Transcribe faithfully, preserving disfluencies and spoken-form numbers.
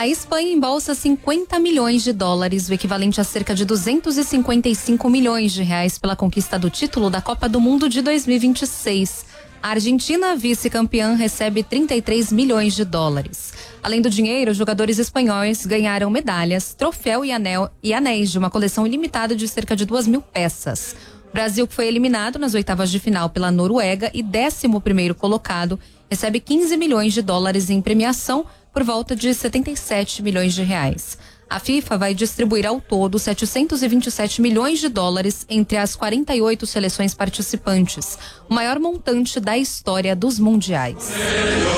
A Espanha embolsa cinquenta milhões de dólares, o equivalente a cerca de duzentos e cinquenta e cinco milhões de reais pela conquista do título da Copa do Mundo de dois mil e vinte e seis. A Argentina, vice-campeã, recebe trinta e três milhões de dólares. Além do dinheiro, os jogadores espanhóis ganharam medalhas, troféu e anel e anéis de uma coleção ilimitada de cerca de duas mil peças. O Brasil, que foi eliminado nas oitavas de final pela Noruega e décimo primeiro colocado, recebe quinze milhões de dólares em premiação, por volta de setenta e sete milhões de reais. A FIFA vai distribuir ao todo setecentos e vinte e sete milhões de dólares entre as quarenta e oito seleções participantes, o maior montante da história dos mundiais.